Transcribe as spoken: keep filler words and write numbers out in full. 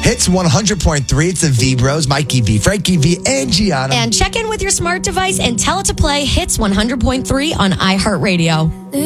Hits one hundred point three. It's the V Bros, Mikey V, Frankie V, and Gianna. And check in with your smart device and tell it to play Hits one hundred point three on iHeartRadio.